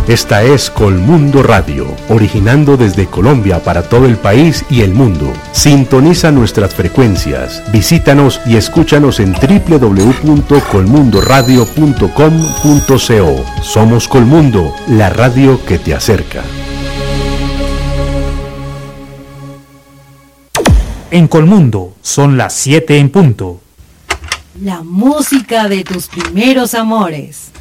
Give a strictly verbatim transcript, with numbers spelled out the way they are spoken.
Esta es Colmundo Radio, originando desde Colombia para todo el país y el mundo. Sintoniza nuestras frecuencias, visítanos y escúchanos en doble u doble u doble u punto colmundo radio punto com punto co. Somos Colmundo, la radio que te acerca. En Colmundo son las siete en punto. La música de tus primeros amores.